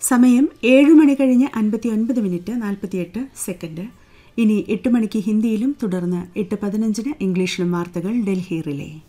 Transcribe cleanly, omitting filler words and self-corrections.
സമയം 7 മണി കഴിഞ്ഞ് 59 minute 48 second. ഇനി 8 മണിക്ക് ഹിന്ദിയിലും തുടർന്ന് 8:15 ഇംഗ്ലീഷിലും വാർത്തകൾ ഡൽഹി റിലേ.